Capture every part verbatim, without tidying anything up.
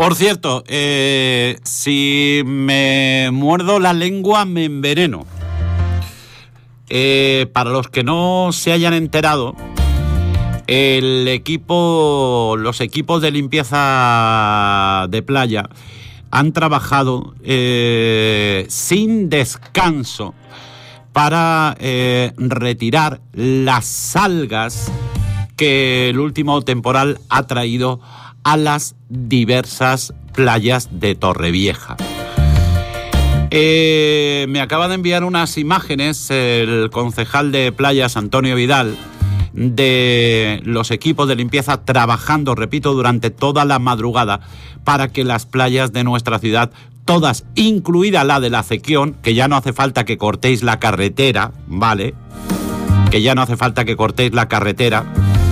Por cierto, eh, si me muerdo la lengua me enveneno. Eh, para los que no se hayan enterado, el equipo, los equipos de limpieza de playa han trabajado eh, sin descanso para eh, retirar las algas que el último temporal ha traído a las diversas playas de Torrevieja. Eh, me acaba de enviar unas imágenes el concejal de playas, Antonio Vidal, de los equipos de limpieza trabajando, repito, durante toda la madrugada para que las playas de nuestra ciudad, todas, incluida la de la Acequión, que ya no hace falta que cortéis la carretera, ¿vale? Que ya no hace falta que cortéis la carretera,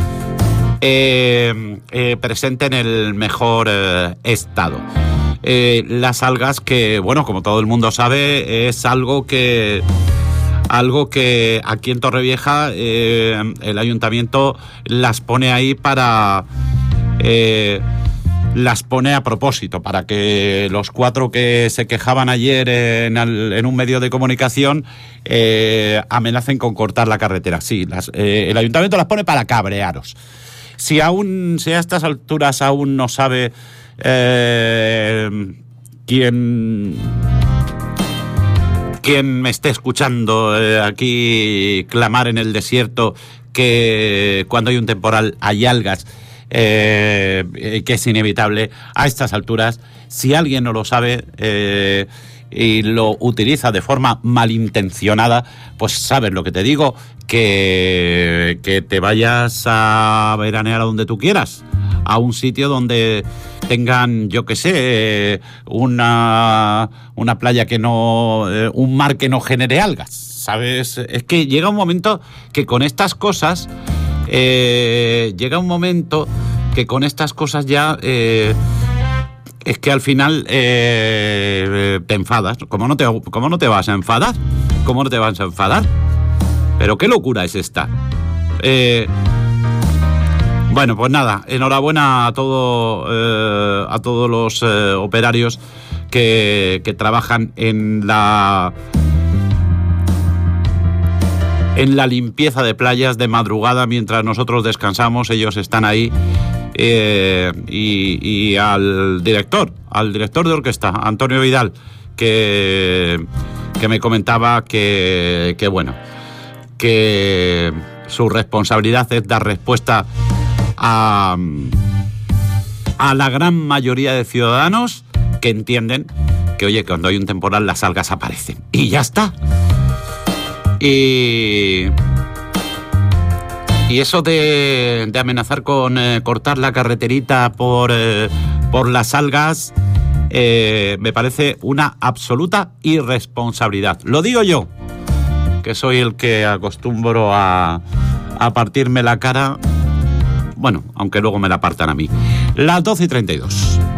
eh, eh, presenten el mejor eh, estado. Eh, las algas que, bueno, como todo el mundo sabe, es algo que... Algo que aquí en Torrevieja eh, el ayuntamiento las pone ahí para... Eh, las pone a propósito, para que los cuatro que se quejaban ayer en, el, en un medio de comunicación eh, amenacen con cortar la carretera. Sí, las, eh, el ayuntamiento las pone para cabrearos. Si aún, si a estas alturas aún no sabe eh, quién... quien me esté escuchando eh, aquí clamar en el desierto que cuando hay un temporal hay algas, eh, que es inevitable a estas alturas, si alguien no lo sabe eh, y lo utiliza de forma malintencionada, pues sabes lo que te digo, que, que te vayas a veranear a donde tú quieras, a un sitio donde tengan, yo qué sé, una, una playa que no, eh, un mar que no genere algas, ¿sabes? Es que llega un momento que con estas cosas, eh, llega un momento que con estas cosas ya, eh, es que al final eh, te enfadas. ¿Cómo no te, cómo no te vas a enfadar? ¿Cómo no te vas a enfadar? Pero qué locura es esta. Eh... Bueno, pues nada, enhorabuena a todo, eh, a todos los eh, operarios que, que trabajan en la en la limpieza de playas de madrugada mientras nosotros descansamos. Ellos están ahí eh, y, y al director, al director de orquesta, Antonio Vidal, que que me comentaba que que bueno, que su responsabilidad es dar respuesta A, a la gran mayoría de ciudadanos que entienden que, oye, cuando hay un temporal las algas aparecen. Y ya está. Y, y eso de, de amenazar con eh, cortar la carreterita por, eh, por las algas, eh, me parece una absoluta irresponsabilidad. Lo digo yo, que soy el que acostumbro a, a partirme la cara. Bueno, aunque luego me la partan a mí. Las doce y treinta y dos.